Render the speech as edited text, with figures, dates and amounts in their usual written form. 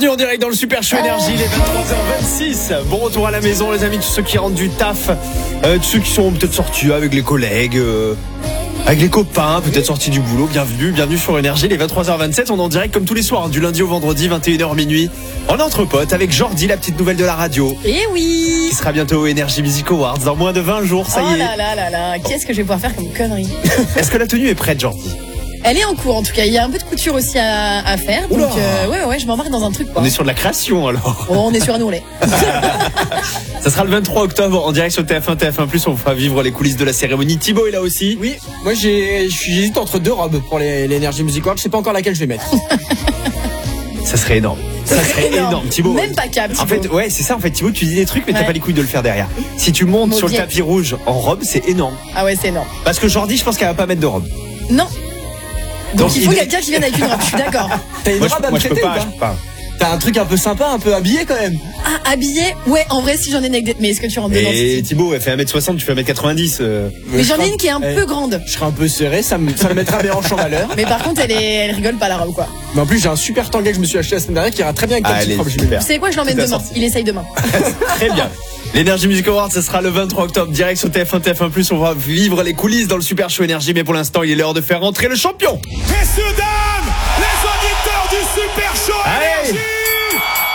Bienvenue en direct dans le Super Show Énergie, les 23h26. Bon retour à la maison les amis, tous ceux qui rentrent du taf, tous ceux qui sont peut-être sortis avec les collègues, avec les copains, peut-être sortis du boulot. Bienvenue sur Énergie, les 23h27. On est en direct comme tous les soirs, du lundi au vendredi, 21h minuit. On est entre potes avec Jordi, la petite nouvelle de la radio. Eh oui. Qui sera bientôt au Energy Music Awards dans moins de 20 jours, ça y est. Oh là là, qu'est-ce que je vais pouvoir faire comme connerie. Est-ce que la tenue est prête, Jordi? Elle est en cours en tout cas, il y a un peu de couture aussi à faire. Donc ouais, je m'embarque dans un truc quoi. On est sur de la création alors. Oh, on est sur un ourlet. Ça sera le 23 octobre en direct sur TF1, TF1+, on vous fera vivre les coulisses de la cérémonie. Thibaut est là aussi. Oui, moi j'hésite entre deux robes pour l'Energy Music Awards, je sais pas encore laquelle je vais mettre. Ça serait énorme. Ça serait énorme, Thibaut. Même pas cap, Thibaut. En fait, ouais, c'est ça. En fait, Thibaut, tu dis des trucs, mais t'as pas les couilles de le faire derrière. Si tu montes sur le tapis rouge en robe, c'est énorme. Ah ouais, c'est énorme. Parce que Jordi, je pense qu'elle va pas mettre de robe. Non. Donc il faut quelqu'un qui vienne avec une robe. Je suis d'accord. T'as une robe à me je peux prêter ou pas. pas? T'as un truc un peu sympa, un peu habillé quand même. Ah, habillé? Ouais, en vrai, si j'en ai une avec mais est-ce que tu rentres dedans? Et Thibaut, elle fait 1m60, tu fais 1m90. Mais j'en ai une qui est un peu grande. Je serai un peu serré, ça me mettra mes hanches en valeur. Mais par contre, elle rigole pas la robe quoi. Mais en plus, j'ai un super tanguay que je me suis acheté la semaine dernière qui ira très bien avec ta petite robe. Vous savez quoi, je l'emmène demain. Il essaye demain. Très bien. L'Energy Music Awards, ce sera le 23 octobre, direct sur TF1, TF1+. On va vivre les coulisses dans le Super Show Énergie, mais pour l'instant, il est l'heure de faire rentrer le champion. Messieurs, dames, les auditeurs du Super Show Énergie.